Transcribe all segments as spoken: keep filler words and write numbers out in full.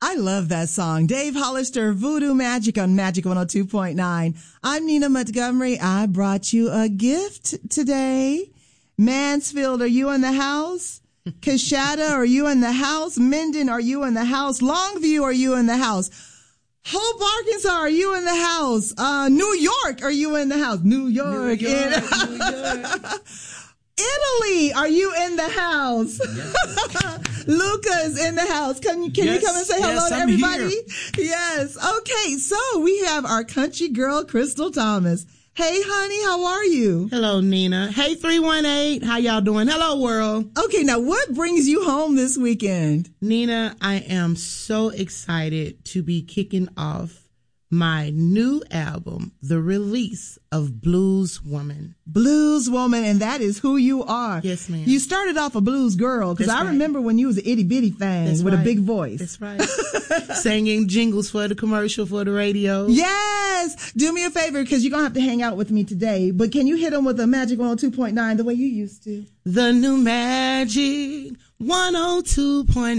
I love that song. Dave Hollister, Voodoo Magic on Magic one oh two point nine. I'm Nina Montgomery. I brought you a gift today. Mansfield, are you in the house? Coshada, are you in the house? Minden, are you in the house? Longview, are you in the house? Hope, Arkansas, are you in the house? Uh, New York, are you in the house? New York. New York, in- New York. Italy, are you in the house? Yes. Luca's in the house. Can you, can yes, you come and say hello yes, to everybody? Here. Yes. Okay. So we have our country girl, Crystal Thomas. Hey, honey, how are you? Hello, Nina. Hey, three one eight. How y'all doing? Hello, world. Okay. Now, what brings you home this weekend? Nina, I am so excited to be kicking off my new album, the release of Blues Woman. Blues Woman, and that is who you are. Yes, ma'am. You started off a blues girl, because I right. remember when you was an itty bitty thing That's with right. a big voice. That's right. Singing jingles for the commercial for the radio. Yes. Do me a favor, because you're going to have to hang out with me today, but can you hit them with a Magic one oh two point nine the way you used to? The new Magic one oh two point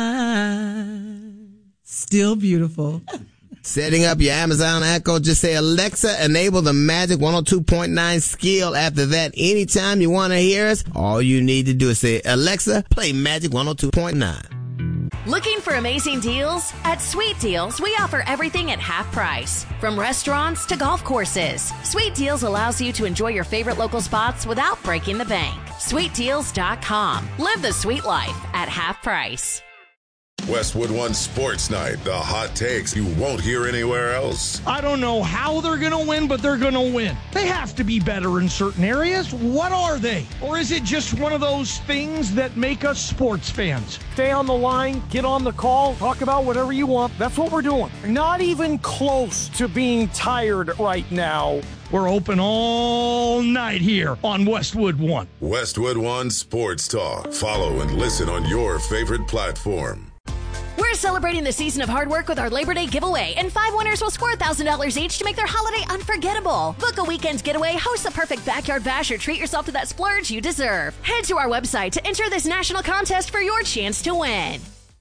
nine. Still beautiful. Setting up your Amazon Echo, just say, Alexa, enable the Magic one oh two point nine skill. After that, anytime you want to hear us, all you need to do is say, Alexa, play Magic one oh two point nine. Looking for amazing deals? At Sweet Deals, we offer everything at half price. From restaurants to golf courses, Sweet Deals allows you to enjoy your favorite local spots without breaking the bank. sweet deals dot com. Live the sweet life at half price. Westwood One Sports Night, the hot takes you won't hear anywhere else. I don't know how they're going to win, but they're going to win. They have to be better in certain areas. What are they? Or is it just one of those things that make us sports fans? Stay on the line, get on the call, talk about whatever you want. That's what we're doing. Not even close to being tired right now. We're open all night here on Westwood One. Westwood One Sports Talk. Follow and listen on your favorite platform. We're celebrating the season of hard work with our Labor Day giveaway, and five winners will score one thousand dollars each to make their holiday unforgettable. Book a weekend getaway, host a perfect backyard bash, or treat yourself to that splurge you deserve. Head to our website to enter this national contest for your chance to win.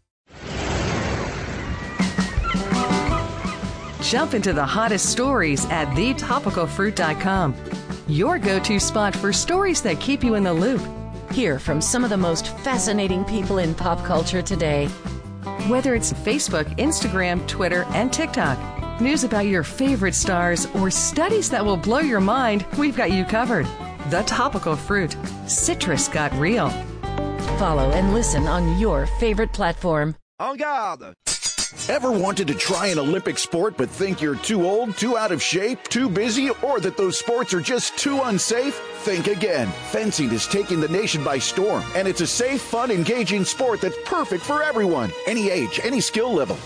Jump into the hottest stories at the topical fruit dot com. Your go-to spot for stories that keep you in the loop. Hear from some of the most fascinating people in pop culture today. Whether it's Facebook, Instagram, Twitter, and TikTok, news about your favorite stars, or studies that will blow your mind, we've got you covered. The Topical Fruit. Citrus got real. Follow and listen on your favorite platform. En garde! Ever wanted to try an Olympic sport but think you're too old, too out of shape, too busy, or that those sports are just too unsafe? Think again. Fencing is taking the nation by storm, and it's a safe, fun, engaging sport that's perfect for everyone. Any age, any skill level.